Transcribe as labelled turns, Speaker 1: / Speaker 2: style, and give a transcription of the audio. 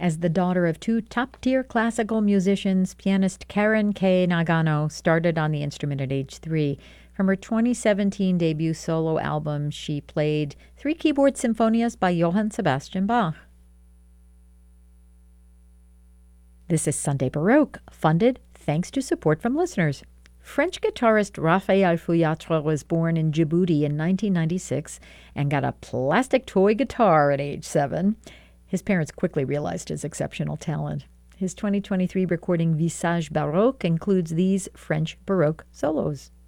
Speaker 1: As the daughter of two top-tier classical musicians, pianist Karen Kay Nagano started on the instrument at age 3. From her 2017 debut solo album, she played 3 keyboard symphonias by Johann Sebastian Bach. This is Sunday Baroque, funded thanks to support from listeners. French guitarist Raphael Fouillatre was born in Djibouti in 1996 and got a plastic toy guitar at age 7. His parents quickly realized his exceptional talent. His 2023 recording Visage Baroque includes these French Baroque solos.